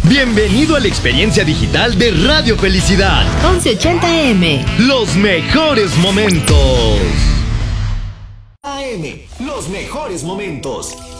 Bienvenido a la experiencia digital de Radio Felicidad. 1180M. Los mejores momentos. AM, los mejores momentos.